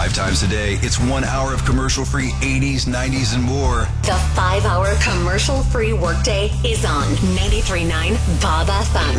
5 times a day, it's 1 hour of commercial-free 80s, 90s, and more. The 5-hour commercial-free workday is on 93.9 Bob FM.